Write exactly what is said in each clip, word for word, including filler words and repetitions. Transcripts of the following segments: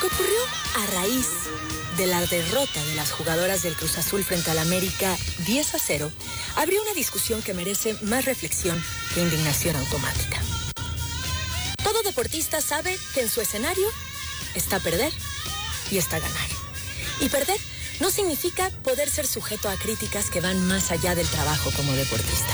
que ocurrió a raíz de la derrota de las jugadoras del Cruz Azul frente al América diez a cero, abrió una discusión que merece más reflexión que indignación automática. Todo deportista sabe que en su escenario está perder y está ganar. Y perder no significa poder ser sujeto a críticas que van más allá del trabajo como deportista.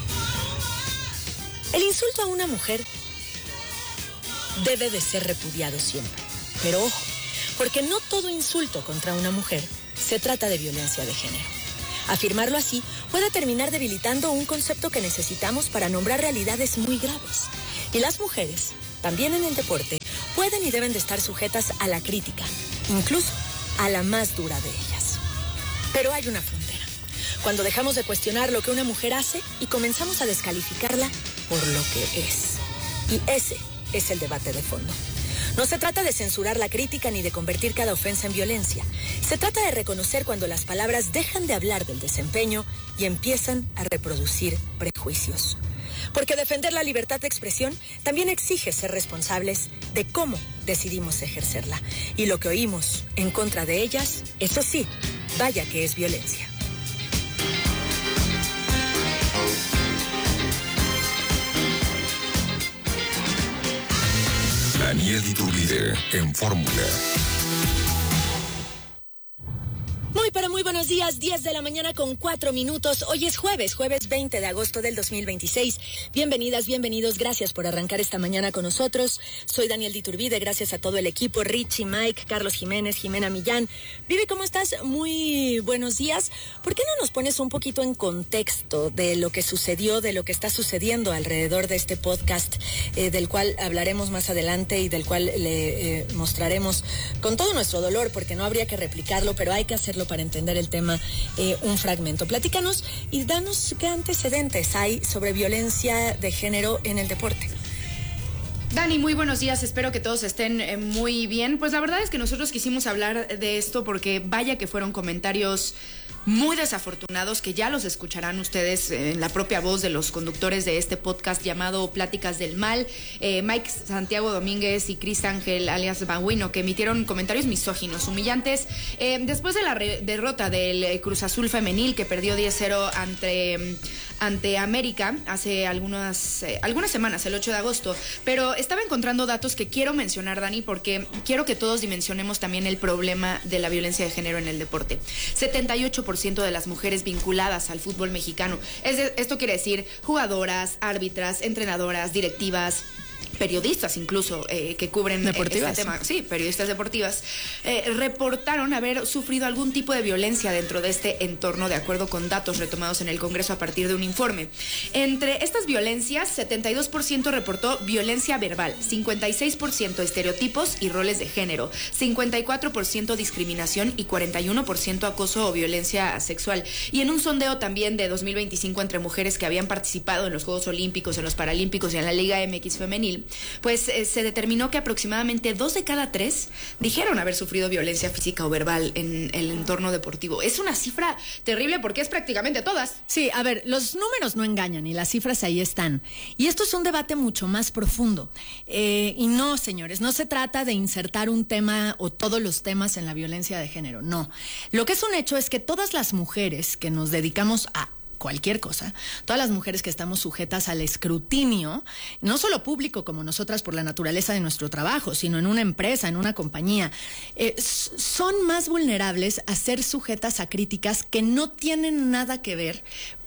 El insulto a una mujer debe de ser repudiado siempre. Pero ojo, porque no todo insulto contra una mujer se trata de violencia de género. Afirmarlo así puede terminar debilitando un concepto que necesitamos para nombrar realidades muy graves. Y las mujeres, también en el deporte, pueden y deben de estar sujetas a la crítica, incluso a la más dura de ellas. Pero hay una frontera. Cuando dejamos de cuestionar lo que una mujer hace y comenzamos a descalificarla por lo que es. Y ese es el debate de fondo. No se trata de censurar la crítica ni de convertir cada ofensa en violencia. Se trata de reconocer cuando las palabras dejan de hablar del desempeño y empiezan a reproducir prejuicios. Porque defender la libertad de expresión también exige ser responsables de cómo decidimos ejercerla. Y lo que oímos en contra de ellas, eso sí, vaya que es violencia. Daniel Iturbide en Fórmula. Muy, pero muy buenos días, diez de la mañana con cuatro minutos. Hoy es jueves, jueves veinte de agosto del dos mil veintiséis. Bienvenidas, bienvenidos, gracias por arrancar esta mañana con nosotros. Soy Daniel Iturbide, gracias a todo el equipo, Richie, Mike, Carlos Jiménez, Jimena Millán. Vivi, ¿cómo estás? Muy buenos días. ¿Por qué no nos pones un poquito en contexto de lo que sucedió, de lo que está sucediendo alrededor de este podcast, eh, del cual hablaremos más adelante y del cual le eh, mostraremos con todo nuestro dolor, porque no habría que replicarlo, pero hay que hacerlo para entender el tema, eh, un fragmento. Platícanos y danos qué antecedentes hay sobre violencia de género en el deporte. Dani, muy buenos días, espero que todos estén eh, muy bien. Pues la verdad es que nosotros quisimos hablar de esto porque vaya que fueron comentarios muy desafortunados que ya los escucharán ustedes en la propia voz de los conductores de este podcast llamado Pláticas del Mal, eh, Mike Santiago Domínguez y Chris Ángel alias Babuino, que emitieron comentarios misóginos, humillantes, eh, después de la re- derrota del Cruz Azul femenil que perdió diez cero ante, ante América hace algunas, eh, algunas semanas, el ocho de agosto. Pero estaba encontrando datos que quiero mencionar, Dani, porque quiero que todos dimensionemos también el problema de la violencia de género en el deporte. setenta y ocho por ciento de las mujeres vinculadas al fútbol mexicano. Es de, esto quiere decir jugadoras, árbitras, entrenadoras, directivas, periodistas incluso eh, que cubren deportivas, este tema, sí, periodistas deportivas, eh, reportaron haber sufrido algún tipo de violencia dentro de este entorno, de acuerdo con datos retomados en el Congreso a partir de un informe. Entre estas violencias, setenta y dos por ciento reportó violencia verbal, cincuenta y seis por ciento estereotipos y roles de género, cincuenta y cuatro por ciento discriminación y cuarenta y uno por ciento acoso o violencia sexual. Y en un sondeo también de dos mil veinticinco entre mujeres que habían participado en los Juegos Olímpicos, en los Paralímpicos y en la Liga M X femenil, pues eh, se determinó que aproximadamente dos de cada tres dijeron haber sufrido violencia física o verbal en el entorno deportivo. Es una cifra terrible porque es prácticamente todas. Sí, a ver, los números no engañan y las cifras ahí están. Y esto es un debate mucho más profundo. Eh, y no, señores, no se trata de insertar un tema o todos los temas en la violencia de género, no. Lo que es un hecho es que todas las mujeres que nos dedicamos a cualquier cosa, todas las mujeres que estamos sujetas al escrutinio, no solo público como nosotras por la naturaleza de nuestro trabajo, sino en una empresa, en una compañía, eh, son más vulnerables a ser sujetas a críticas que no tienen nada que ver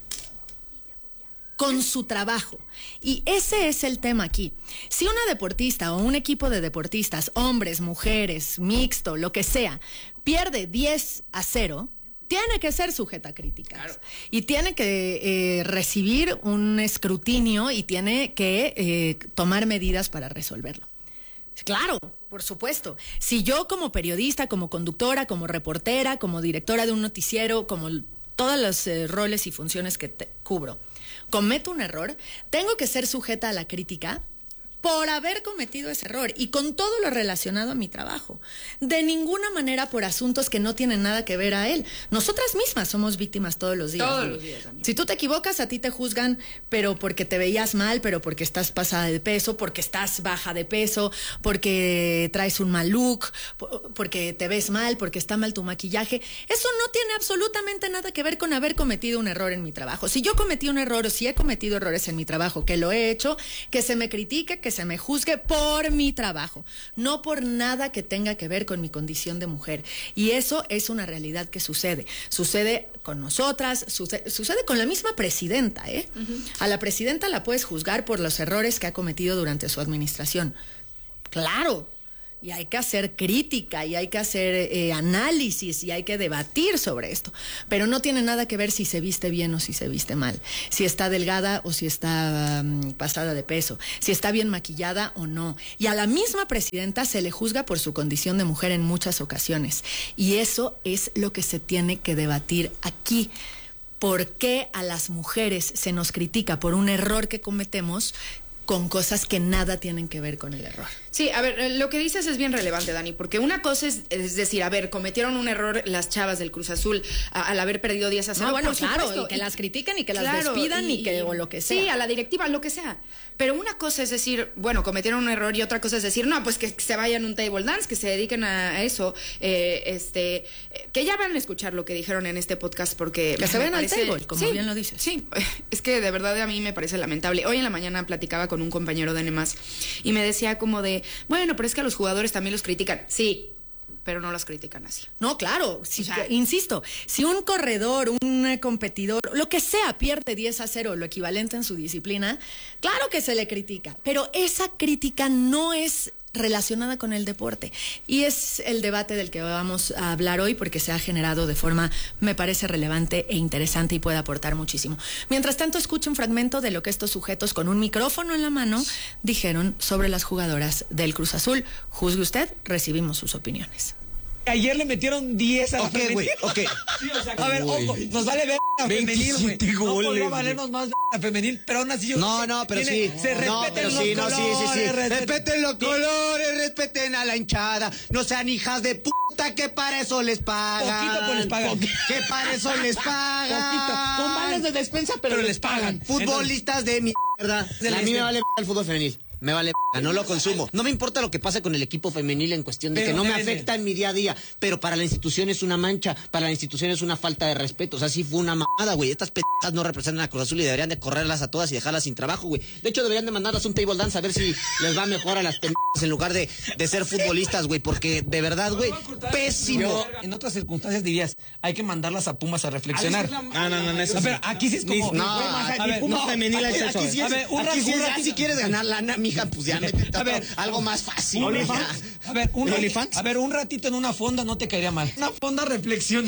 con su trabajo. Y ese es el tema aquí. Si una deportista o un equipo de deportistas, hombres, mujeres, mixto, lo que sea, pierde diez a cero, tiene que ser sujeta a críticas. Claro. Y tiene que eh, recibir un escrutinio y tiene que eh, tomar medidas para resolverlo. Claro, por supuesto. Si yo como periodista, como conductora, como reportera, como directora de un noticiero, como todos los eh, roles y funciones que te cubro, cometo un error, tengo que ser sujeta a la crítica por haber cometido ese error y con todo lo relacionado a mi trabajo. De ninguna manera por asuntos que no tienen nada que ver a él. Nosotras mismas somos víctimas todos los días. Todos los días, amigo. Si tú te equivocas, a ti te juzgan, pero porque te veías mal, pero porque estás pasada de peso, porque estás baja de peso, porque traes un mal look, porque te ves mal, porque está mal tu maquillaje. Eso no tiene absolutamente nada que ver con haber cometido un error en mi trabajo. Si yo cometí un error o si he cometido errores en mi trabajo, que lo he hecho, que se me critique, que se me juzgue por mi trabajo, no por nada que tenga que ver con mi condición de mujer. Y eso es una realidad que sucede. Sucede con nosotras, sucede, sucede con la misma presidenta, ¿eh? Uh-huh. A la presidenta la puedes juzgar por los errores que ha cometido durante su administración. Claro. Y hay que hacer crítica, y hay que hacer eh, análisis, y hay que debatir sobre esto. Pero no tiene nada que ver si se viste bien o si se viste mal. Si está delgada o si está um, pasada de peso. Si está bien maquillada o no. Y a la misma presidenta se le juzga por su condición de mujer en muchas ocasiones. Y eso es lo que se tiene que debatir aquí. ¿Por qué a las mujeres se nos critica por un error que cometemos con cosas que nada tienen que ver con el error? Sí, a ver, lo que dices es bien relevante, Dani, porque una cosa es, es decir, a ver, cometieron un error las chavas del Cruz Azul a, al haber perdido diez a cero. No, bueno, por claro, supuesto, y que y, las critiquen y que las claro, despidan y, y que o lo que sea. Sí, a la directiva, lo que sea. Pero una cosa es decir, bueno, cometieron un error, y otra cosa es decir, no, pues que se vayan a un table dance, que se dediquen a eso, eh, este, eh, que ya van a escuchar lo que dijeron en este podcast, porque que se ven al table, como sí, bien lo dices. Sí, es que de verdad a mí me parece lamentable. Hoy en la mañana platicaba con un compañero de Nemas y me decía como de, bueno, pero es que a los jugadores también los critican. Sí, pero no los critican así. No, claro, si, o sea, insisto, si un corredor, un eh, competidor, lo que sea, pierde diez a cero, lo equivalente en su disciplina, claro que se le critica, pero esa crítica no es relacionada con el deporte. Y es el debate del que vamos a hablar hoy, porque se ha generado de forma, me parece, relevante e interesante y puede aportar muchísimo. Mientras tanto, escuche un fragmento de lo que estos sujetos con un micrófono en la mano dijeron sobre las jugadoras del Cruz Azul. Juzgue usted, recibimos sus opiniones. Ayer le metieron diez a la Ok, güey, ok. Sí, o sea, a ver, ojo, nos vale ver a femenil, güey. No goles, podría valernos más a femenil, pero aún así yo... No, no, pero tiene, sí. Se no, respeten pero los sí, colores. No, sí, sí, sí. Respeten, respeten los colores, respeten a la hinchada. No sean hijas de puta, que para eso les pagan. Poquito, pero les pagan. Que para eso les pagan. Poquito. Con vales de despensa, pero, pero les pagan. Futbolistas de mierda. A mí me vale el fútbol femenil. Me vale, no lo consumo. No me importa lo que pase con el equipo femenil en cuestión de pero que no me afecta en mi día a día, pero para la institución es una mancha, para la institución es una falta de respeto. O sea, sí fue una mamada, güey. Estas pendejas no representan a Cruz Azul y deberían de correrlas a todas y dejarlas sin trabajo, güey. De hecho, deberían de mandarlas a un table dance a ver si les va mejor a las pendejas en lugar de, de ser futbolistas, güey, porque de verdad, güey, pésimo. Yo, en otras circunstancias dirías, hay que mandarlas a Pumas a reflexionar. No, no, no, no, eso. A ver, aquí sí es como... No, a ver, no, femenil es eso. Aquí sí es, a ver, un aquí, ratito, si, si quieres ganar lana, mija, pues ya métete a ver, algo más fácil. A ver, un ratito, a ver, un ratito en una fonda no te caería mal. Una fonda reflexiona.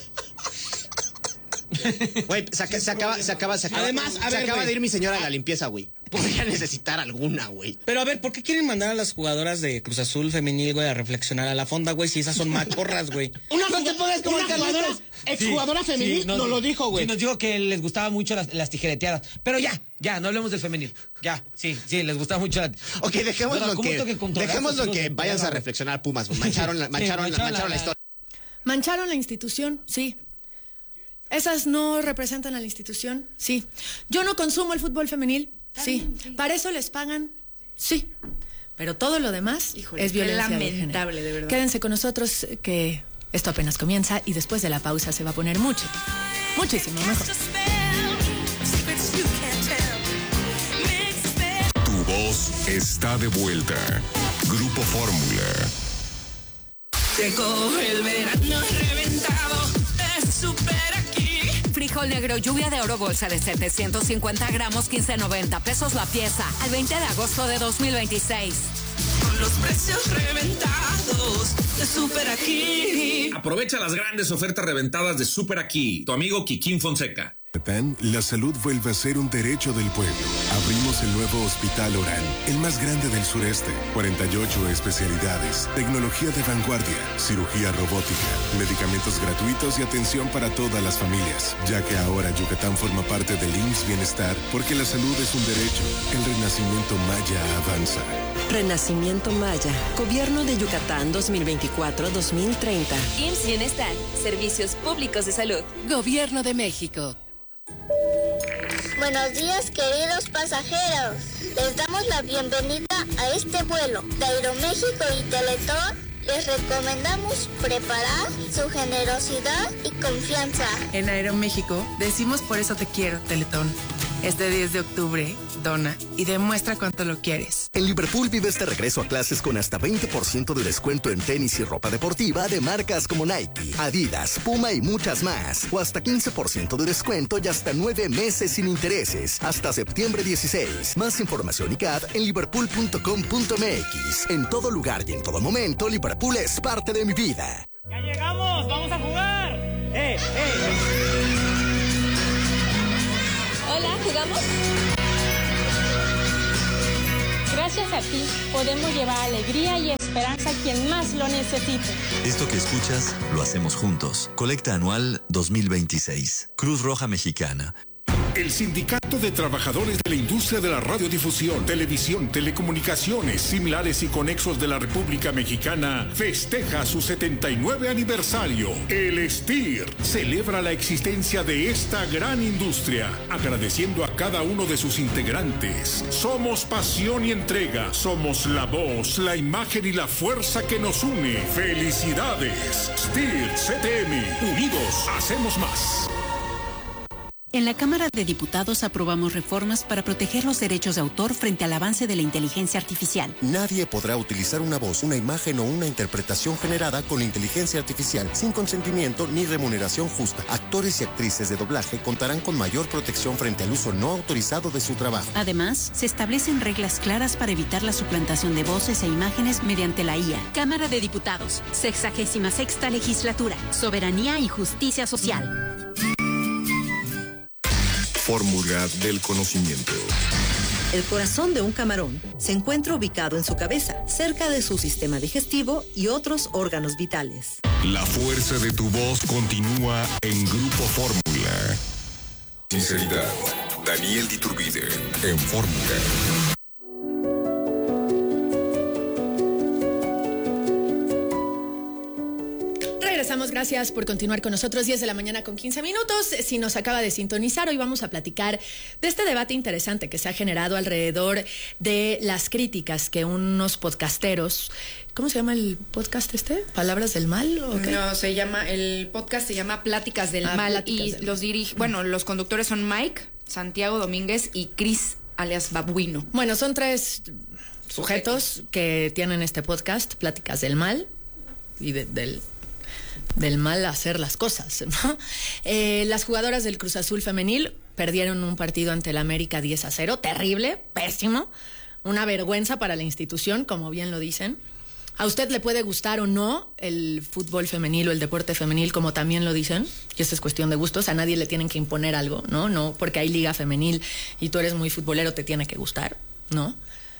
Güey, se, se acaba, se acaba, se acaba. Además, a se ver, acaba güey. de ir mi señora a la limpieza, güey. Podría necesitar alguna, güey. Pero a ver, ¿por qué quieren mandar a las jugadoras de Cruz Azul femenil, güey, a reflexionar a la fonda, güey, si esas son machorras, güey? Una, no te pongas como una jugadora, exjugadora Sí, femenil, sí, nos, lo dijo, güey. Sí, nos dijo que les gustaba mucho las, las tijereteadas. Pero ya, ya, no hablemos del femenil. Ya, sí, sí, les gustaba mucho la... Ok, dejémoslo Pero, ¿cómo que, tengo que controlar dejémoslo estos que hijos de váyanse a perra? reflexionar Pumas, güey. Mancharon, la, Sí, mancharon, la, mancharon mancharon la la- historia. ¿Mancharon la institución? Sí. ¿Esas no representan a la institución? Sí. ¿Yo no consumo el fútbol femenil? Sí. ¿Para eso les pagan? Sí. Pero todo lo demás Híjole, es qué violencia de género. lamentable, de verdad. Quédense con nosotros, que esto apenas comienza y después de la pausa se va a poner mucho, muchísimo mejor. Tu voz está de vuelta. Grupo Fórmula. Llegó el verano reventado, es súper aquí. Frijol negro, lluvia de oro, bolsa de setecientos cincuenta gramos, quince noventa pesos la pieza, al veinte de agosto de dos mil veintiséis. Con los precios reventados, es súper aquí. Aprovecha las grandes ofertas reventadas de Super Aquí, tu amigo Kikín Fonseca. Yucatán, la salud vuelve a ser un derecho del pueblo. Abrimos el nuevo Hospital Orán, el más grande del sureste. cuarenta y ocho especialidades, tecnología de vanguardia, cirugía robótica, medicamentos gratuitos y atención para todas las familias. Ya que ahora Yucatán forma parte del I M S S Bienestar, porque la salud es un derecho. El renacimiento maya avanza. Renacimiento Maya, Gobierno de Yucatán dos mil veinticuatro a dos mil treinta. I M S S Bienestar, Servicios Públicos de Salud. Gobierno de México. Buenos días, queridos pasajeros. Les damos la bienvenida a este vuelo de Aeroméxico y Teletón. Les recomendamos preparar su generosidad y confianza. En Aeroméxico decimos por eso te quiero, Teletón. Este diez de octubre, dona y demuestra cuánto lo quieres. En Liverpool vives de regreso a clases con hasta veinte por ciento de descuento en tenis y ropa deportiva de marcas como Nike, Adidas, Puma y muchas más. O hasta quince por ciento de descuento y hasta nueve meses sin intereses. Hasta septiembre dieciséis. Más información y C A D en liverpool punto com punto m x. En todo lugar y en todo momento, Liverpool es parte de mi vida. ¡Ya llegamos! ¡Vamos a jugar! ¡Eh, eh! Hola, ¿jugamos? Gracias a ti podemos llevar alegría y esperanza a quien más lo necesite. Esto que escuchas lo hacemos juntos. Colecta anual dos mil veintiséis. Cruz Roja Mexicana. El Sindicato de Trabajadores de la Industria de la Radiodifusión, Televisión, Telecomunicaciones, Similares y Conexos de la República Mexicana festeja su setenta y nueve aniversario. El S T I R celebra la existencia de esta gran industria, agradeciendo a cada uno de sus integrantes. Somos pasión y entrega, somos la voz, la imagen y la fuerza que nos une. ¡Felicidades! S T I R C T M, unidos hacemos más. En la Cámara de Diputados aprobamos reformas para proteger los derechos de autor frente al avance de la inteligencia artificial. Nadie podrá utilizar una voz, una imagen o una interpretación generada con inteligencia artificial sin consentimiento ni remuneración justa. Actores y actrices de doblaje contarán con mayor protección frente al uso no autorizado de su trabajo. Además, se establecen reglas claras para evitar la suplantación de voces e imágenes mediante la I A. Cámara de Diputados, sexagésima sexta legislatura, soberanía y justicia social. Fórmula del conocimiento. El corazón de un camarón se encuentra ubicado en su cabeza, cerca de su sistema digestivo y otros órganos vitales. La fuerza de tu voz continúa en Grupo Fórmula. Sinceridad. Daniel Diturbide en Fórmula. Regresamos, gracias por continuar con nosotros. diez de la mañana con quince minutos. Si nos acaba de sintonizar, hoy vamos a platicar de este debate interesante que se ha generado alrededor de las críticas que unos podcasteros, ¿cómo se llama el podcast este? ¿Palabras del Mal? ¿O qué? No, se llama, el podcast se llama Pláticas del Ah, Mal Pláticas y del los dirige, bueno, los conductores son Mike, Santiago Domínguez y Chris alias Babuino. Bueno, son tres sujetos que tienen este podcast, Pláticas del Mal y de, del... del mal hacer las cosas, ¿no? Eh, las jugadoras del Cruz Azul femenil perdieron un partido ante el América diez a cero, terrible, pésimo, una vergüenza para la institución, como bien lo dicen. A usted le puede gustar o no el fútbol femenil o el deporte femenil, como también lo dicen, y esa es cuestión de gustos, a nadie le tienen que imponer algo, ¿no? No porque hay liga femenil y tú eres muy futbolero te tiene que gustar, ¿no?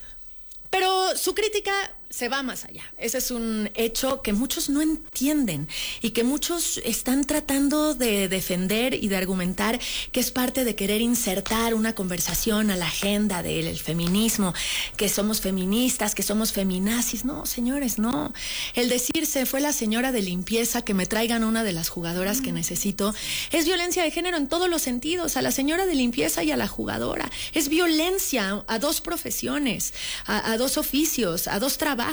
Pero su crítica se va más allá. Ese es un hecho que muchos no entienden y que muchos están tratando de defender y de argumentar que es parte de querer insertar una conversación a la agenda del feminismo, que somos feministas, que somos feminazis. No, señores, no. El decirse fue la señora de limpieza que me traigan una de las jugadoras que necesito es violencia de género en todos los sentidos, a la señora de limpieza y a la jugadora. Es violencia a dos profesiones, a, a dos oficios, a dos trabajos.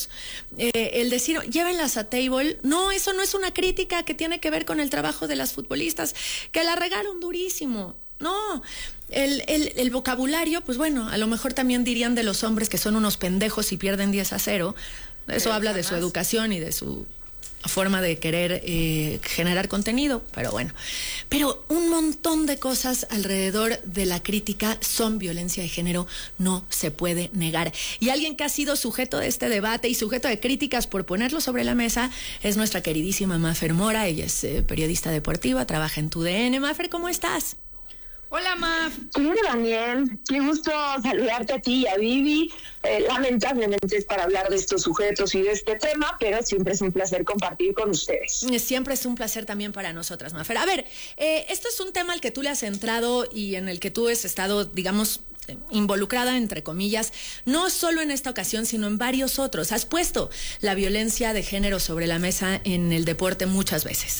Eh, el decir, llévenlas a table, no, eso no es una crítica que tiene que ver con el trabajo de las futbolistas, que la regaron durísimo. No, el, el, el vocabulario, pues bueno, a lo mejor también dirían de los hombres que son unos pendejos y pierden diez a cero. Eso Pero habla jamás. de su educación y de su forma de querer eh, generar contenido, pero bueno. Pero un montón de cosas alrededor de la crítica son violencia de género, no se puede negar. Y alguien que ha sido sujeto de este debate y sujeto de críticas por ponerlo sobre la mesa es nuestra queridísima Mafer Mora. Ella es eh, periodista deportiva, trabaja en T U D N. Mafer, ¿cómo estás? Hola, Maf. Hola, Daniel. Qué gusto saludarte a ti y a Vivi. Eh, lamentablemente es para hablar de estos sujetos y de este tema, pero siempre es un placer compartir con ustedes. Siempre es un placer también para nosotras, Mafer. A ver, eh, esto es un tema al que tú le has entrado y en el que tú has estado, digamos, involucrada, entre comillas, no solo en esta ocasión, sino en varios otros. Has puesto la violencia de género sobre la mesa en el deporte muchas veces.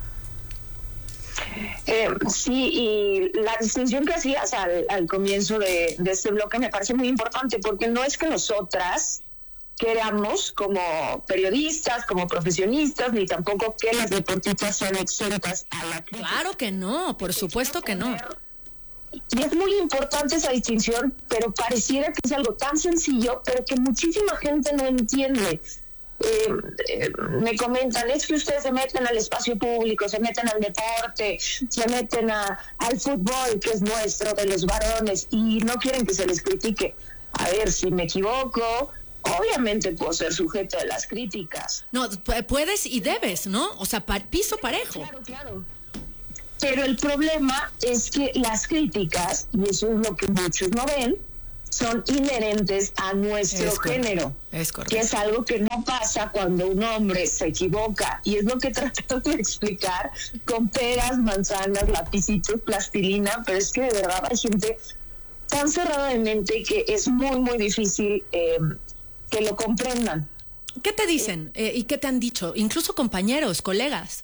Eh, sí, y la distinción que hacías al, al comienzo de, de este bloque me parece muy importante, porque no es que nosotras queramos como periodistas, como profesionistas, ni tampoco que las deportistas sean exentas a la crítica. Claro que no, por supuesto que no. Y es muy importante esa distinción, pero pareciera que es algo tan sencillo, pero que muchísima gente no entiende. Eh, eh, me comentan, es que ustedes se meten al espacio público, se meten al deporte, se meten a, al fútbol, que es nuestro, de los varones, y no quieren que se les critique. A ver, si me equivoco, obviamente puedo ser sujeto de las críticas. No, puedes y debes, ¿no? O sea, pa- piso parejo. Claro, claro. Pero el problema es que las críticas, y eso es lo que muchos no ven, son inherentes a nuestro es género, es que es algo que no pasa cuando un hombre se equivoca, y es lo que trato de explicar con peras, manzanas, lapicitos, plastilina, pero es que de verdad hay gente tan cerrada de mente que es muy, muy difícil eh, que lo comprendan. ¿Qué te dicen eh, y qué te han dicho? Incluso compañeros, colegas.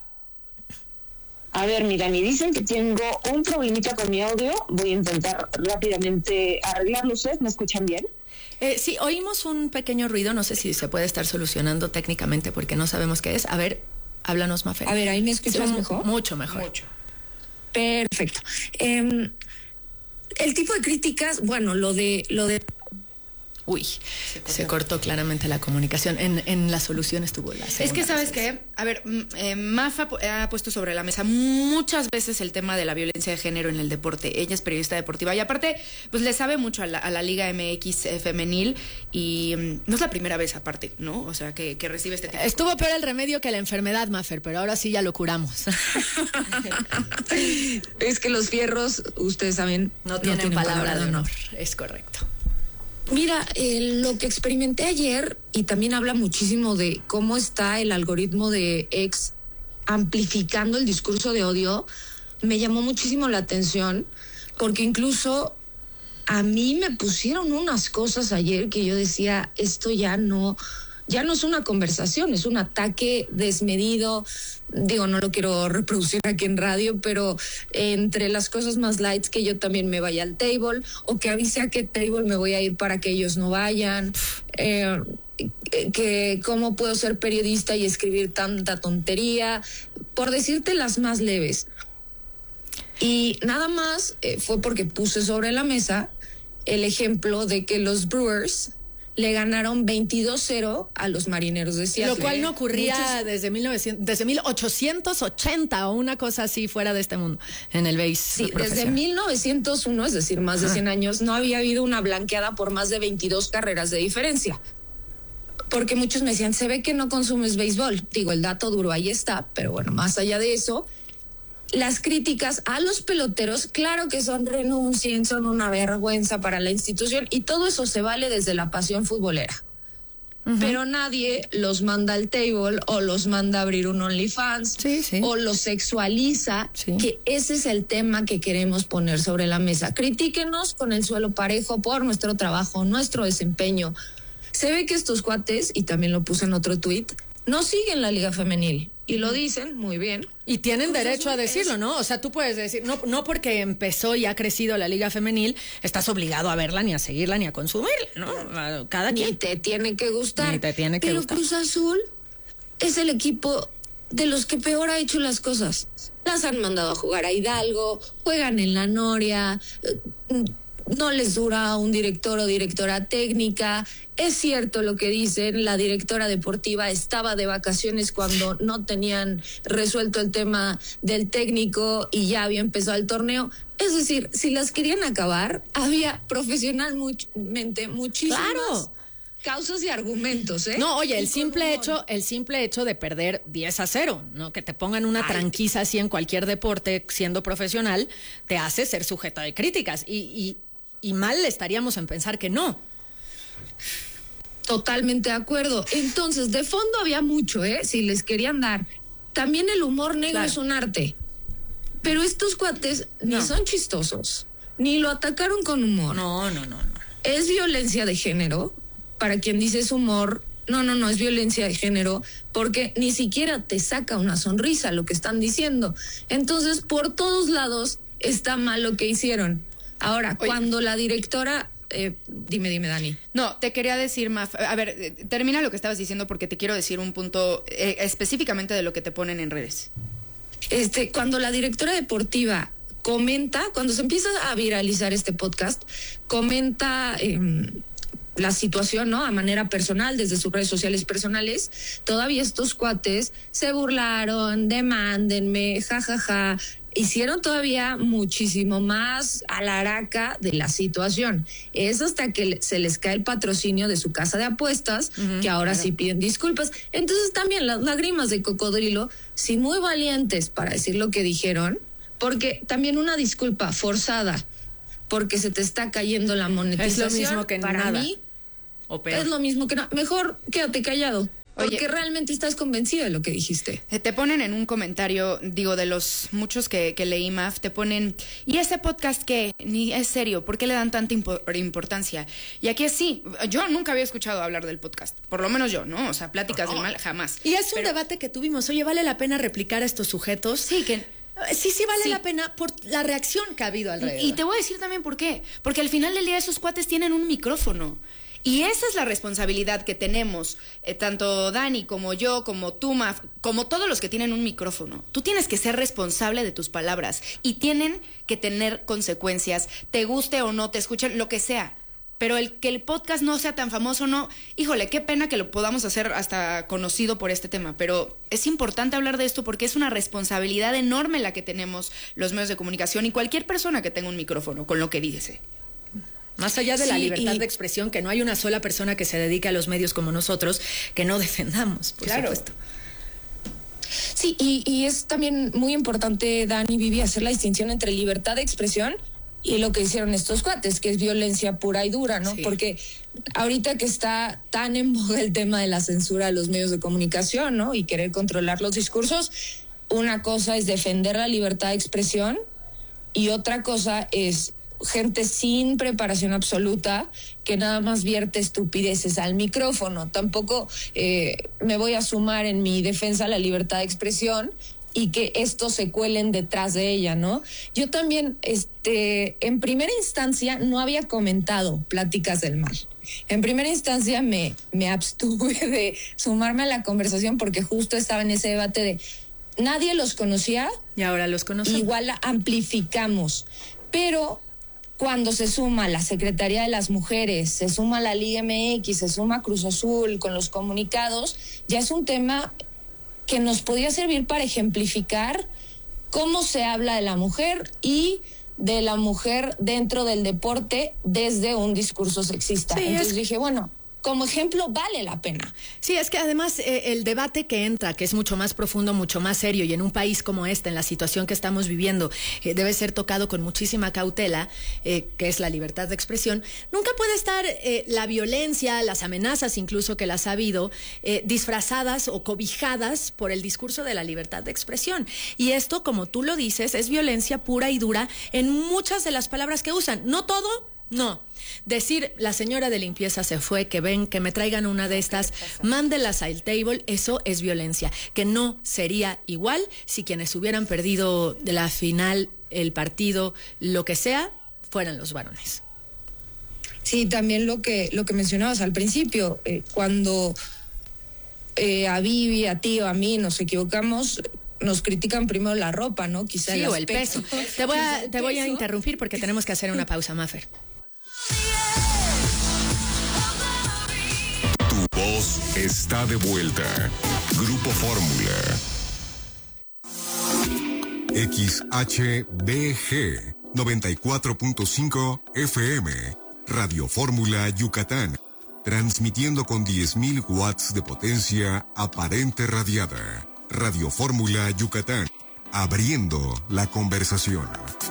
A ver, mira, me dicen que tengo un problemita con mi audio. Voy a intentar rápidamente arreglarlo. ¿Ustedes me escuchan bien? Eh, sí, oímos un pequeño ruido. No sé si se puede estar solucionando técnicamente porque no sabemos qué es. A ver, háblanos, Mafer. A ver, ¿ahí me escuchas sí, mejor? Mucho mejor. Mucho. Perfecto. Eh, el tipo de críticas, bueno, lo de... Lo de Uy, se cortó. se cortó claramente la comunicación. En, en la solución estuvo la segunda. Es que, ¿sabes qué? A ver, eh, Mafa ha puesto sobre la mesa muchas veces el tema de la violencia de género en el deporte. Ella es periodista deportiva y aparte, pues le sabe mucho a la, a la Liga M X eh, femenil y um, no es la primera vez aparte, ¿no? O sea, que, que recibe este tipo. Estuvo peor el remedio que la enfermedad, Mafer, pero ahora sí ya lo curamos. Es que los fierros, ustedes saben, no tienen, no tienen palabra, palabra de honor. honor. Es correcto. Mira, eh, lo que experimenté ayer, y también habla muchísimo de cómo está el algoritmo de X amplificando el discurso de odio, me llamó muchísimo la atención, porque incluso a mí me pusieron unas cosas ayer que yo decía, esto ya no... Ya no es una conversación, es un ataque desmedido. Digo, no lo quiero reproducir aquí en radio, pero entre las cosas más light que yo también me vaya al table, o que avise a qué table me voy a ir para que ellos no vayan, eh, que cómo puedo ser periodista y escribir tanta tontería, por decirte las más leves. Y nada más eh, fue porque puse sobre la mesa el ejemplo de que los Brewers le ganaron veintidós cero a los Marineros de Seattle. Lo cual no ocurría Muchos... desde, mil novecientos, desde mil ochocientos ochenta o una cosa así fuera de este mundo, en el béis. Sí, desde mil novecientos uno, es decir, más de cien años, no había habido una blanqueada por más de veintidós carreras de diferencia. Porque muchos me decían, se ve que no consumes béisbol. Digo, el dato duro ahí está, pero bueno, más allá de eso, las críticas a los peloteros, claro que son renuncien, son una vergüenza para la institución y todo eso se vale desde la pasión futbolera. Uh-huh. Pero nadie los manda al table o los manda a abrir un OnlyFans sí, sí. o los sexualiza, sí. Que ese es el tema que queremos poner sobre la mesa. Critíquenos con el suelo parejo por nuestro trabajo, nuestro desempeño. Se ve que estos cuates, y también lo puse en otro tuit, no siguen la Liga Femenil. Y lo dicen muy bien. Y tienen pues derecho a decirlo, es... ¿no? O sea, tú puedes decir, no, no porque empezó y ha crecido la Liga Femenil, estás obligado a verla, ni a seguirla, ni a consumirla, ¿no? Cada ni quien. Ni te tiene que gustar. Ni te tiene que Pero gustar. Cruz Azul es el equipo de los que peor ha hecho las cosas. Las han mandado a jugar a Hidalgo, juegan en la Noria, no les dura un director o directora técnica. Es cierto lo que dicen, la directora deportiva estaba de vacaciones cuando no tenían resuelto el tema del técnico y ya había empezado el torneo. Es decir, si las querían acabar, había profesionalmente muchísimas claro. causas y argumentos, ¿eh? No, oye, el simple hecho, el simple hecho de perder diez a cero, ¿no? Que te pongan una Ay. tranquiza así en cualquier deporte siendo profesional, te hace ser sujeta de críticas. Y, y, y mal estaríamos en pensar que no. Totalmente de acuerdo. Entonces, de fondo había mucho, ¿eh? Si les querían dar. También el humor negro claro. es un arte. Pero estos cuates no. ni son chistosos, ni lo atacaron con humor. No, no, no, no. Es violencia de género. Para quien dice es humor, no, no, no, es violencia de género, porque ni siquiera te saca una sonrisa lo que están diciendo. Entonces, por todos lados está mal lo que hicieron. Ahora, Oye. cuando la directora... Eh, dime, dime, Dani. No, te quería decir, Maf, a ver, eh, termina lo que estabas diciendo porque te quiero decir un punto eh, específicamente de lo que te ponen en redes. Este, cuando la directora deportiva comenta, cuando se empieza a viralizar este podcast, comenta... Eh, la situación, ¿no? A manera personal, desde sus redes sociales personales, todavía estos cuates se burlaron, demándenme, jajaja, hicieron todavía muchísimo más a la araca de la situación. Es hasta que se les cae el patrocinio de su casa de apuestas, uh-huh, que ahora claro. sí piden disculpas. Entonces también las lágrimas de cocodrilo, sí muy valientes para decir lo que dijeron, porque también una disculpa forzada, porque se te está cayendo la monetización. Es lo mismo que para nada. mí, o peor. Es lo mismo que nada. Mejor quédate callado. Porque Oye, realmente estás convencida de lo que dijiste. Te ponen en un comentario, digo, de los muchos que, que leí, Maf, te ponen, ¿y ese podcast qué? Ni es serio, ¿por qué le dan tanta impo- importancia? Y aquí es sí, yo nunca había escuchado hablar del podcast, por lo menos yo, ¿no? O sea, pláticas del mal, jamás. Y es un Pero, debate que tuvimos, oye, ¿vale la pena replicar a estos sujetos? Sí, que... Sí, sí vale sí. la pena por la reacción que ha habido alrededor. Y te voy a decir también por qué. Porque al final del día esos cuates tienen un micrófono. Y esa es la responsabilidad que tenemos, eh, tanto Dani como yo, como tú, Maf, como todos los que tienen un micrófono. Tú tienes que ser responsable de tus palabras y tienen que tener consecuencias, te guste o no, te escuchen, lo que sea. Pero el que el podcast no sea tan famoso, no, híjole, qué pena que lo podamos hacer hasta conocido por este tema, pero es importante hablar de esto porque es una responsabilidad enorme la que tenemos los medios de comunicación y cualquier persona que tenga un micrófono con lo que dice. Más allá de sí, la libertad y... de expresión, que no hay una sola persona que se dedique a los medios como nosotros que no defendamos, por claro. supuesto. Sí, y, y es también muy importante, Dani, Vivi, hacer la distinción entre libertad de expresión y lo que hicieron estos cuates, que es violencia pura y dura, ¿no? Sí. Porque ahorita que está tan en boga el tema de la censura de los medios de comunicación, ¿no? Y querer controlar los discursos, una cosa es defender la libertad de expresión y otra cosa es gente sin preparación absoluta que nada más vierte estupideces al micrófono. Tampoco eh, me voy a sumar en mi defensa a la libertad de expresión y que estos se cuelen detrás de ella, ¿no? Yo también, este, en primera instancia no había comentado Pláticas del Mal. En primera instancia me, me abstuve de sumarme a la conversación porque justo estaba en ese debate de nadie los conocía. Y ahora los conocemos. Igual amplificamos. Pero cuando se suma la Secretaría de las Mujeres, se suma la Liga M X, se suma Cruz Azul con los comunicados, ya es un tema que nos podía servir para ejemplificar cómo se habla de la mujer y de la mujer dentro del deporte desde un discurso sexista. Sí, Entonces es... dije, bueno, como ejemplo vale la pena. Sí, es que además eh, el debate que entra, que es mucho más profundo, mucho más serio, y en un país como este, en la situación que estamos viviendo, eh, debe ser tocado con muchísima cautela, eh, que es la libertad de expresión. Nunca puede estar eh, la violencia, las amenazas incluso que las ha habido, eh, disfrazadas o cobijadas por el discurso de la libertad de expresión. Y esto, como tú lo dices, es violencia pura y dura en muchas de las palabras que usan. No todo. No, decir la señora de limpieza se fue, que ven, que me traigan una de estas, mándelas al table, eso es violencia, que no sería igual si quienes hubieran perdido de la final, el partido, lo que sea, fueran los varones. Sí, también lo que, lo que mencionabas al principio, eh, cuando eh, a Vivi, a ti o a mí nos equivocamos, nos critican primero la ropa, ¿no? Quizá sí, el o el peso. Te voy a, te voy a interrumpir porque tenemos que hacer una pausa, Mafer. Tu voz está de vuelta. Grupo Fórmula. X H B G noventa y cuatro punto cinco F M. Radio Fórmula Yucatán. transmitiendo con diez mil watts de potencia aparente radiada. Radio Fórmula Yucatán, abriendo la conversación.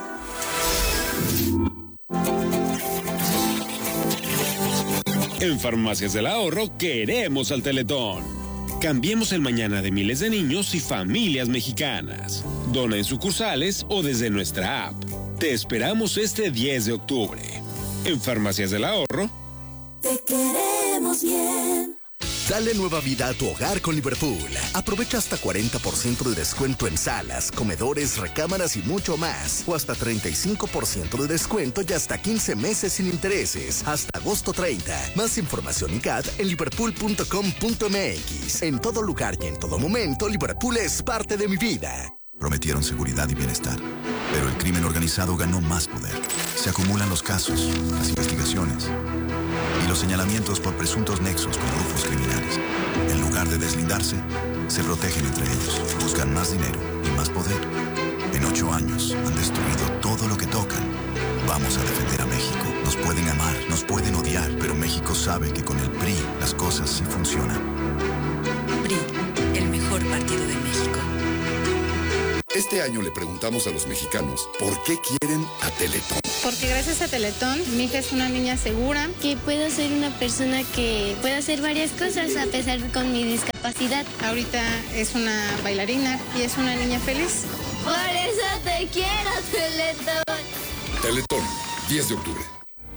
En Farmacias del Ahorro queremos al Teletón. Cambiemos el mañana de miles de niños y familias mexicanas. Dona en sucursales o desde nuestra app. Te esperamos este diez de octubre. En Farmacias del Ahorro. Te queremos bien. Dale nueva vida a tu hogar con Liverpool. Aprovecha hasta cuarenta por ciento de descuento en salas, comedores, recámaras y mucho más. O hasta treinta y cinco por ciento de descuento y hasta quince meses sin intereses. Hasta agosto treinta. Más información y C A D en liverpool punto com punto m x. En todo lugar y en todo momento, Liverpool es parte de mi vida. Prometieron seguridad y bienestar, pero el crimen organizado ganó más poder. Se acumulan los casos, las investigaciones y los señalamientos por presuntos nexos con grupos criminales. En lugar de deslindarse, se protegen entre ellos, buscan más dinero y más poder. En ocho años han destruido todo lo que tocan. Vamos a defender a México. Nos pueden amar, nos pueden odiar, pero México sabe que con el P R I las cosas sí funcionan. P R I, el mejor partido de México. Este año le preguntamos a los mexicanos por qué quieren a Teletón. Porque gracias a Teletón, mi hija es una niña segura. Que puedo ser una persona que puede hacer varias cosas a pesar con mi discapacidad. Ahorita es una bailarina y es una niña feliz. Por eso te quiero, Teletón. Teletón, diez de octubre.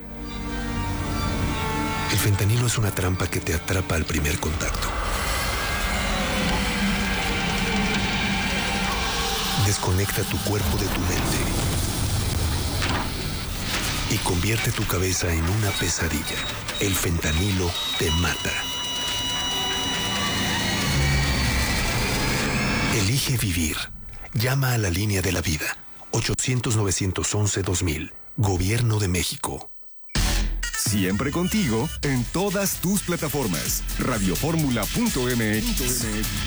El fentanilo es una trampa que te atrapa al primer contacto. Desconecta tu cuerpo de tu mente y convierte tu cabeza en una pesadilla. El fentanilo te mata. Elige vivir. Llama a la línea de la vida. ochocientos, novecientos once, dos mil. Gobierno de México. Siempre contigo en todas tus plataformas. radioformula punto m x.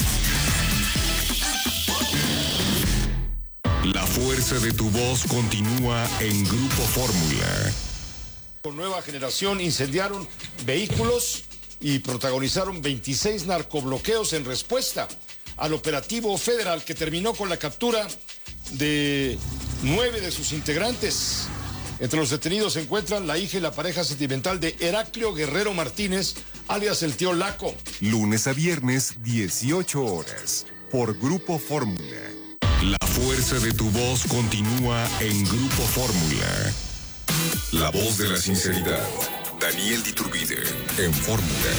La fuerza de tu voz continúa en Grupo Fórmula. Con Nueva Generación incendiaron vehículos y protagonizaron veintiséis narcobloqueos en respuesta al operativo federal que terminó con la captura de nueve de sus integrantes. Entre los detenidos se encuentran la hija y la pareja sentimental de Heraclio Guerrero Martínez, alias el tío Laco. Lunes a viernes, dieciocho horas, por Grupo Fórmula. La fuerza de tu voz continúa en Grupo Fórmula. La voz de la sinceridad. Daniel Diturbide, en Fórmula.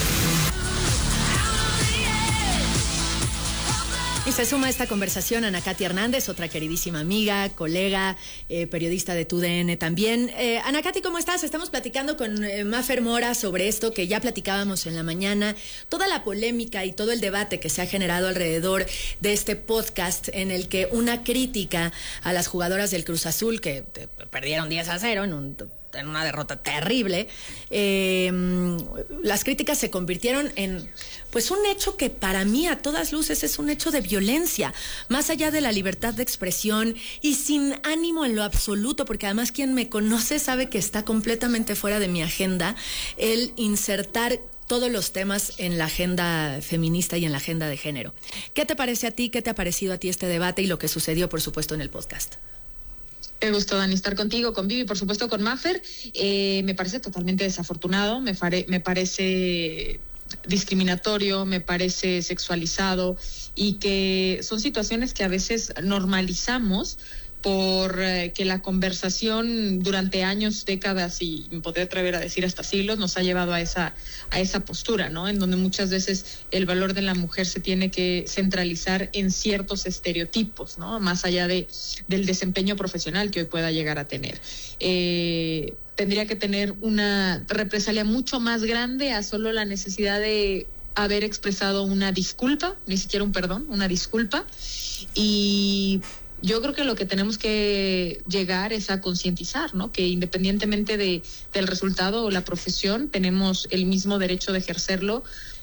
Y se suma a esta conversación Ana Katy Hernández, otra queridísima amiga, colega, eh, periodista de T U D N también. Eh, Ana Katy, ¿cómo estás? Estamos platicando con eh, Mafer Mora sobre esto que ya platicábamos en la mañana. Toda la polémica y todo el debate que se ha generado alrededor de este podcast en el que una crítica a las jugadoras del Cruz Azul, que eh, perdieron diez a cero en un... en una derrota terrible, eh, las críticas se convirtieron en pues un hecho que para mí a todas luces es un hecho de violencia, más allá de la libertad de expresión y sin ánimo en lo absoluto, porque además quien me conoce sabe que está completamente fuera de mi agenda el insertar todos los temas en la agenda feminista y en la agenda de género. ¿Qué te parece a ti? ¿Qué te ha parecido a ti este debate y lo que sucedió, por supuesto, en el podcast? Me gustó, Dani, estar contigo, con Vivi, por supuesto con Mafer. Eh, me parece totalmente desafortunado, me, fare, me parece discriminatorio, me parece sexualizado y que son situaciones que a veces normalizamos por eh, que la conversación durante años, décadas y me podría atrever a decir hasta siglos nos ha llevado a esa a esa postura, ¿no? En donde muchas veces el valor de la mujer se tiene que centralizar en ciertos estereotipos, ¿no? Más allá de del desempeño profesional que hoy pueda llegar a tener. Eh, tendría que tener una represalia mucho más grande a solo la necesidad de haber expresado una disculpa, ni siquiera un perdón, una disculpa. Y yo creo que lo que tenemos que llegar es a concientizar, ¿no? Que independientemente de, del resultado o la profesión, tenemos el mismo derecho de ejercerlo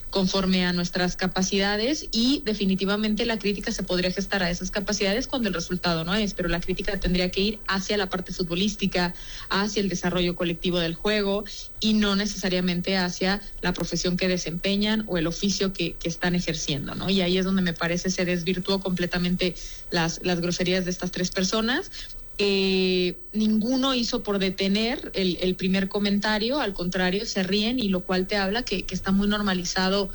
conforme a nuestras capacidades, y definitivamente la crítica se podría gestar a esas capacidades cuando el resultado no es, pero la crítica tendría que ir hacia la parte futbolística, hacia el desarrollo colectivo del juego y no necesariamente hacia la profesión que desempeñan o el oficio que, que están ejerciendo, ¿no? Y ahí es donde me parece se desvirtuó completamente las, las groserías de estas tres personas. Eh, ninguno hizo por detener el, el primer comentario, al contrario, se ríen, y lo cual te habla que, que está muy normalizado